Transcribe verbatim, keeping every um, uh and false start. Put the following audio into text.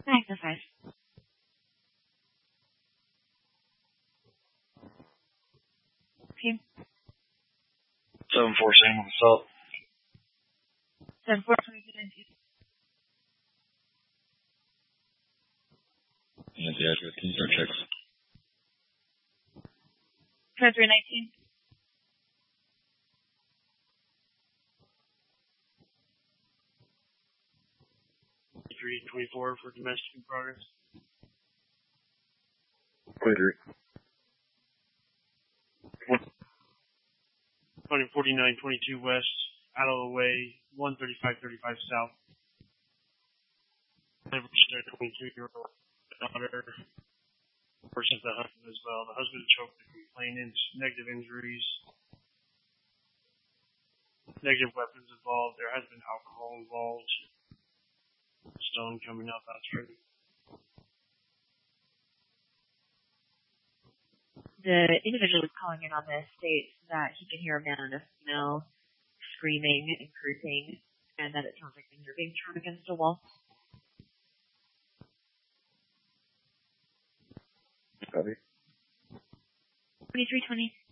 Magnified. Okay. seven four, same with assault. seven four, twenty-two nineteen. And the address, can you start checks? twenty-three nineteen. three twenty-four for domestic in progress. twenty-three. one forty-nine twenty-two west, Aloe Way, one thirty-five thirty-five south. twenty-two-year-old daughter versus the husband as well. The husband choked the complainant, negative injuries, negative weapons involved. There has been alcohol involved. Stone coming up, that's ready. The individual who's calling in on this states that he can hear a man and a female screaming and cursing, and that it sounds like things are being thrown against a wall. Copy. twenty-three twenty.